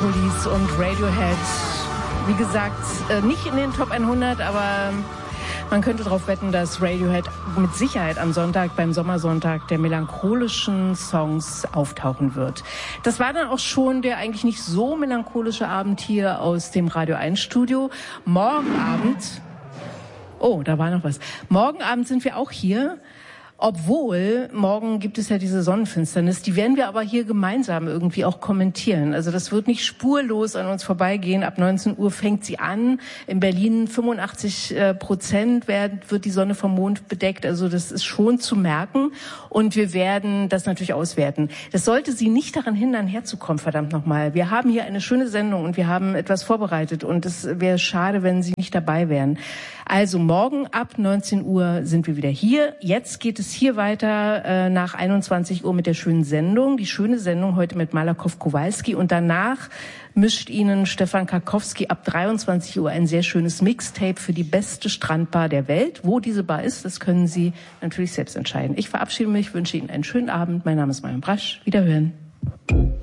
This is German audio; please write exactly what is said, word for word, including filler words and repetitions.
Police und Radiohead. Wie gesagt, nicht in den Top hundert, aber man könnte darauf wetten, dass Radiohead mit Sicherheit am Sonntag, beim Sommersonntag der melancholischen Songs auftauchen wird. Das war dann auch schon der eigentlich nicht so melancholische Abend hier aus dem Radio eins Studio. Morgen Abend, oh, da war noch was. Morgen Abend sind wir auch hier. Obwohl, morgen gibt es ja diese Sonnenfinsternis, die werden wir aber hier gemeinsam irgendwie auch kommentieren. Also das wird nicht spurlos an uns vorbeigehen. Ab neunzehn Uhr fängt sie an. In Berlin fünfundachtzig Prozent wird, wird die Sonne vom Mond bedeckt. Also das ist schon zu merken. Und wir werden das natürlich auswerten. Das sollte Sie nicht daran hindern, herzukommen, verdammt nochmal. Wir haben hier eine schöne Sendung und wir haben etwas vorbereitet. Und es wäre schade, wenn Sie nicht dabei wären. Also morgen ab neunzehn Uhr sind wir wieder hier. Jetzt geht es hier weiter äh, nach einundzwanzig Uhr mit der schönen Sendung. Die schöne Sendung heute mit Malakow-Kowalski. Und danach mischt Ihnen Stefan Karkowski ab dreiundzwanzig Uhr ein sehr schönes Mixtape für die beste Strandbar der Welt. Wo diese Bar ist, das können Sie natürlich selbst entscheiden. Ich verabschiede mich, wünsche Ihnen einen schönen Abend. Mein Name ist Marion Brasch. Wiederhören.